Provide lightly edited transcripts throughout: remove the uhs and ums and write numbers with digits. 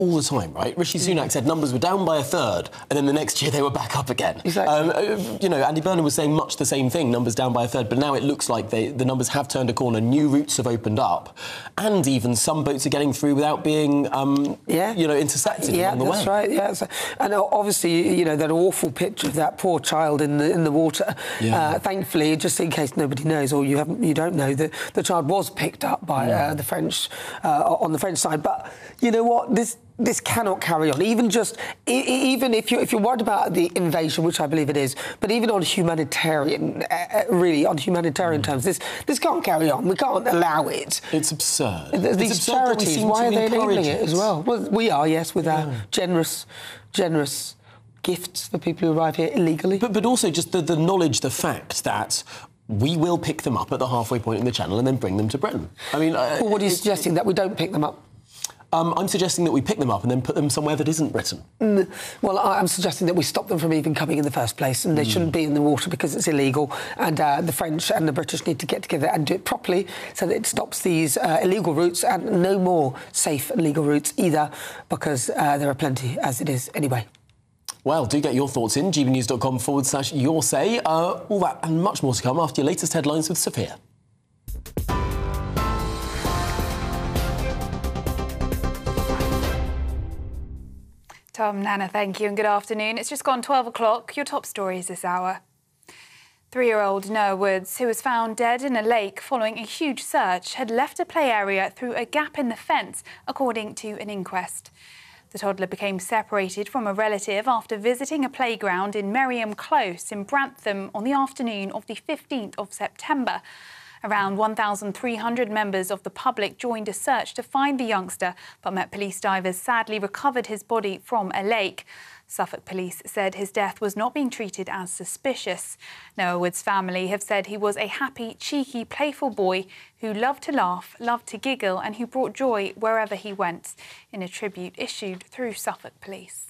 all the time, right? Rishi Sunak said numbers were down by a third, and then the next year they were back up again. Exactly. You know, Andy Burnham was saying much the same thing, numbers down by a third, but now it looks like the numbers have turned a corner, new routes have opened up, and even some boats are getting through without being, you know, intercepted along the way. Yeah, that's right, yeah. And obviously, you know, that awful picture of that poor child in the water. Yeah. Thankfully, just in case nobody knows, or you don't know, the child was picked up by the French, on the French side. But you know what? This cannot carry on. Even if you're worried about the invasion, which I believe it is, but even on humanitarian, terms, this can't carry on. We can't allow it. It's absurd. These charities, why are they enabling it as well? Well, we are, yes, with our generous gifts for people who arrive here illegally. But also just the knowledge, the fact that we will pick them up at the halfway point in the channel and then bring them to Britain. I mean... well, what are you suggesting, that we don't pick them up? I'm suggesting that we pick them up and then put them somewhere that isn't Britain. Well, I'm suggesting that we stop them from even coming in the first place, and they shouldn't be in the water because it's illegal, and the French and the British need to get together and do it properly so that it stops these illegal routes, and no more safe and legal routes either, because there are plenty as it is anyway. Well, do get your thoughts in, gbnews.com/your say. All that and much more to come after your latest headlines with Sophia. Tom, Nana, thank you and good afternoon. It's just gone 12 o'clock. Your top stories this hour. 3-year-old Noah Woods, who was found dead in a lake following a huge search, had left a play area through a gap in the fence, according to an inquest. The toddler became separated from a relative after visiting a playground in Merriam Close in Brantham on the afternoon of the 15th of September. Around 1,300 members of the public joined a search to find the youngster, but Met Police divers sadly recovered his body from a lake. Suffolk Police said his death was not being treated as suspicious. Noah Wood's family have said he was a happy, cheeky, playful boy who loved to laugh, loved to giggle, and who brought joy wherever he went, in a tribute issued through Suffolk Police.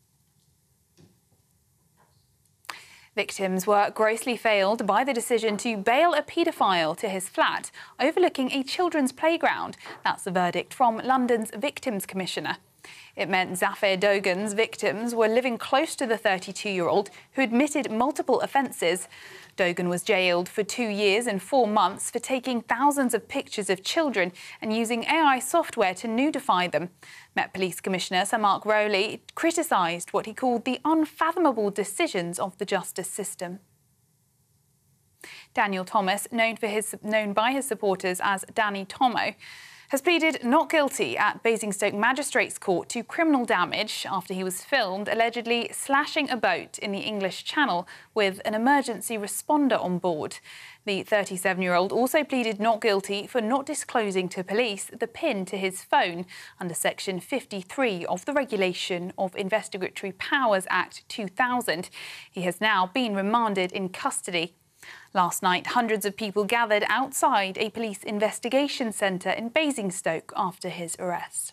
Victims were grossly failed by the decision to bail a paedophile to his flat, overlooking a children's playground. That's the verdict from London's Victims Commissioner. It meant Zafir Dogan's victims were living close to the 32-year-old, who admitted multiple offences. Dogan was jailed for 2 years and 4 months for taking thousands of pictures of children and using AI software to nudify them. Met Police Commissioner Sir Mark Rowley criticised what he called the unfathomable decisions of the justice system. Daniel Thomas, known by his supporters as Danny Tomo, has pleaded not guilty at Basingstoke Magistrates Court to criminal damage after he was filmed allegedly slashing a boat in the English Channel with an emergency responder on board. The 37-year-old also pleaded not guilty for not disclosing to police the PIN to his phone under Section 53 of the Regulation of Investigatory Powers Act 2000. He has now been remanded in custody. Last night, hundreds of people gathered outside a police investigation centre in Basingstoke after his arrest.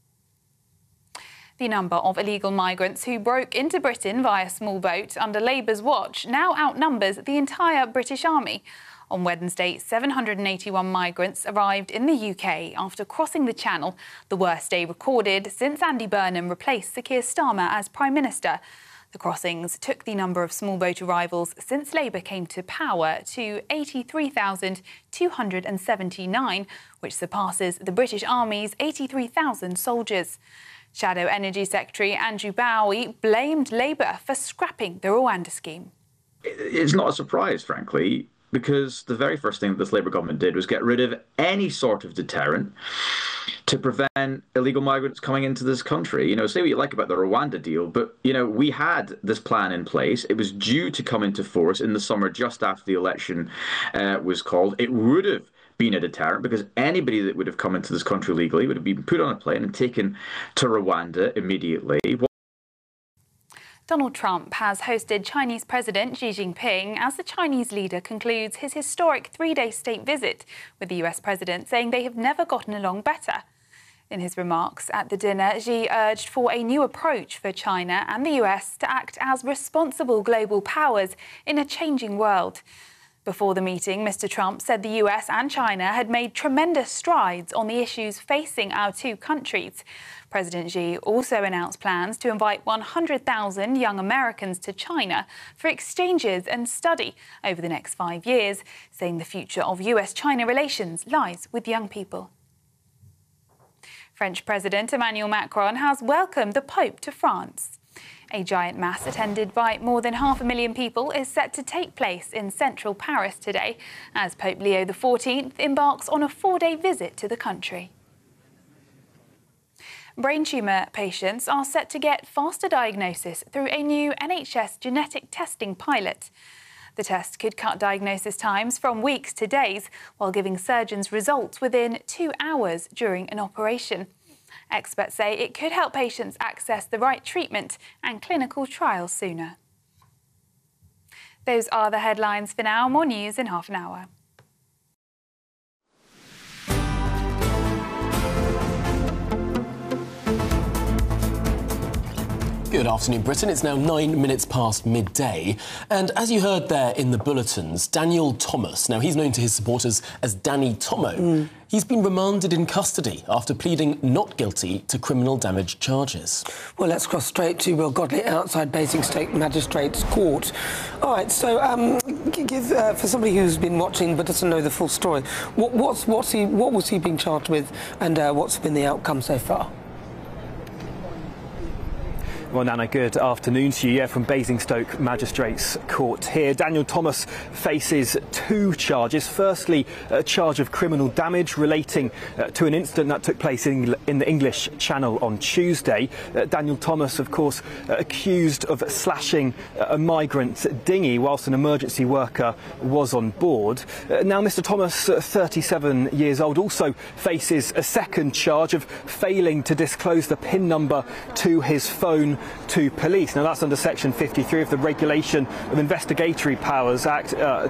The number of illegal migrants who broke into Britain via small boat under Labour's watch now outnumbers the entire British Army. On Wednesday, 781 migrants arrived in the UK after crossing the Channel, the worst day recorded since Andy Burnham replaced Sir Keir Starmer as Prime Minister. The crossings took the number of small boat arrivals since Labour came to power to 83,279, which surpasses the British Army's 83,000 soldiers. Shadow Energy Secretary Andrew Bowie blamed Labour for scrapping the Rwanda scheme. It's not a surprise, frankly, because the very first thing that this Labour government did was get rid of any sort of deterrent to prevent illegal migrants coming into this country. You know, say what you like about the Rwanda deal, but, you know, we had this plan in place. It was due to come into force in the summer just after the election was called. It would have been a deterrent because anybody that would have come into this country legally would have been put on a plane and taken to Rwanda immediately. Donald Trump has hosted Chinese President Xi Jinping as the Chinese leader concludes his historic 3-day state visit, with the US president saying they have never gotten along better. In his remarks at the dinner, Xi urged for a new approach for China and the US to act as responsible global powers in a changing world. Before the meeting, Mr. Trump said the US and China had made tremendous strides on the issues facing our two countries. President Xi also announced plans to invite 100,000 young Americans to China for exchanges and study over the next 5 years, saying the future of US-China relations lies with young people. French President Emmanuel Macron has welcomed the Pope to France. A giant mass attended by more than 500,000 people is set to take place in central Paris today as Pope Leo XIV embarks on a 4-day visit to the country. Brain tumour patients are set to get faster diagnosis through a new NHS genetic testing pilot. The test could cut diagnosis times from weeks to days, while giving surgeons results within 2 hours during an operation. Experts say it could help patients access the right treatment and clinical trials sooner. Those are the headlines for now. More news in half an hour. Good afternoon, Britain. It's now 9 minutes past midday. And as you heard there in the bulletins, Daniel Thomas, now he's known to his supporters as Danny Tomo, he's been remanded in custody after pleading not guilty to criminal damage charges. Well, let's cross straight to Will Godley outside Basingstoke Magistrates Court. All right, so for somebody who's been watching but doesn't know the full story, what was he being charged with, and what's been the outcome so far? Well, Nana, good afternoon to you. Yeah, from Basingstoke Magistrates Court here. Daniel Thomas faces 2 charges. Firstly, a charge of criminal damage relating to an incident that took place in the English Channel on Tuesday. Daniel Thomas, of course, accused of slashing a migrant dinghy whilst an emergency worker was on board. Now, Mr. Thomas, 37 years old, also faces a second charge of failing to disclose the PIN number to his phone to police. Now, that's under Section 53 of the Regulation of Investigatory Powers Act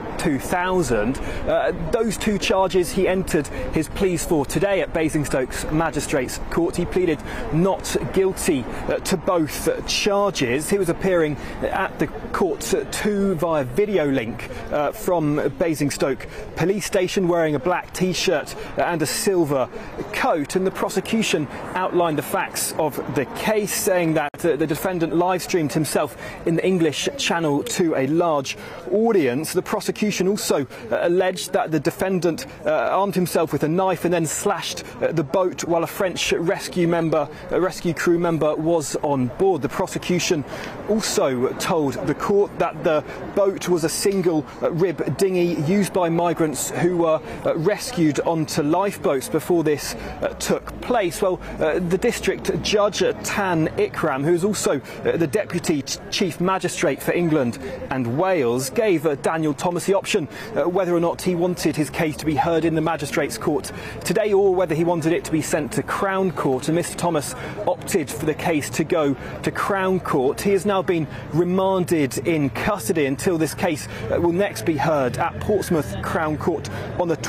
2000. Those 2 charges he entered his pleas for today at Basingstoke's Magistrates Court. He pleaded not guilty to both charges. He was appearing at the court via video link from Basingstoke Police Station, wearing a black T-shirt and a silver coat. And the prosecution outlined the facts of the case, saying that the defendant live-streamed himself in the English Channel to a large audience. The prosecution also alleged that the defendant armed himself with a knife and then slashed the boat while a French rescue crew member was on board. The prosecution also told the court that the boat was a single rib dinghy used by migrants who were rescued onto lifeboats before this took place. Well, the district judge, Tan Ikram, who's also the Deputy Chief Magistrate for England and Wales, gave Daniel Thomas the option whether or not he wanted his case to be heard in the Magistrates Court today or whether he wanted it to be sent to Crown Court. And Mr. Thomas opted for the case to go to Crown Court. He has now been remanded in custody until this case will next be heard at Portsmouth Crown Court on the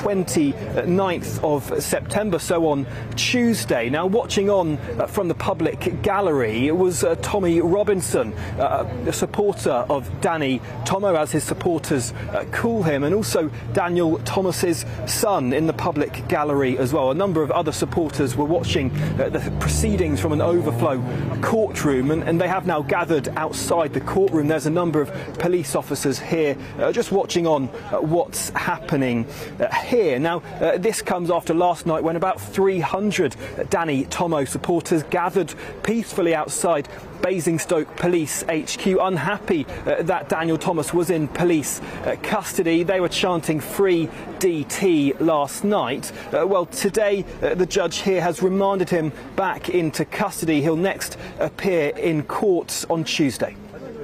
29th of September, so on Tuesday. Now, watching on from the public gallery was Tommy Robinson, a supporter of Danny Tomo, as his supporters call him, and also Daniel Thomas's son in the public gallery as well. A number of other supporters were watching the proceedings from an overflow courtroom, and they have now gathered outside the courtroom. There's a number of police officers here just watching on what's happening here. Now, this comes after last night when about 300 Danny Tomo supporters gathered peacefully outside Basingstoke Police HQ, unhappy that Daniel Thomas was in police custody. They were chanting "Free DT" last night. Well, today the judge here has remanded him back into custody. He'll next appear in court on Tuesday.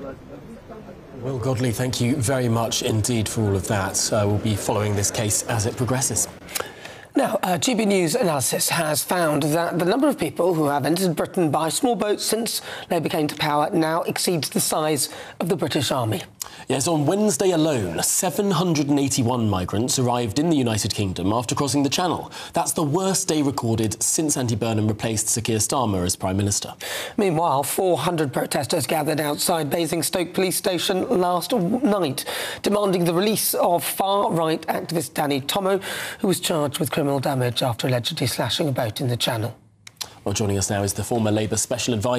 Will Godley, thank you very much indeed for all of that. We'll be following this case as it progresses. Now, GB News analysis has found that the number of people who have entered Britain by small boats since Labour came to power now exceeds the size of the British Army. Yes, on Wednesday alone, 781 migrants arrived in the United Kingdom after crossing the Channel. That's the worst day recorded since Andy Burnham replaced Sir Keir Starmer as Prime Minister. Meanwhile, 400 protesters gathered outside Basingstoke Police Station last night, demanding the release of far-right activist Danny Tomo, who was charged with criminal damage after allegedly slashing a boat in the Channel. Well, joining us now is the former Labour Special Advisor